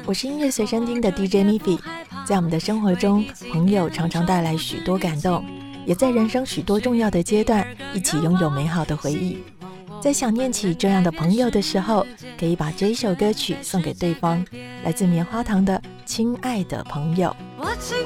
我是音乐随身听的 DJ Miffy。 在我们的生活中，朋友常常带来许多感动，也在人生许多重要的阶段一起拥有美好的回忆。在想念起这样的朋友的时候，可以把这一首歌曲送给对方，来自棉花糖的《亲爱的朋友》。 我亲